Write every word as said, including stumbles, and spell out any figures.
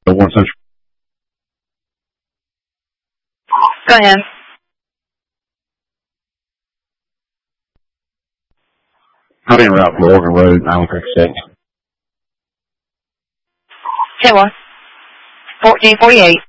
One Central. Go ahead. I'm en route from Oregon Road, Island Creek State. ten one. fourteen forty-eight.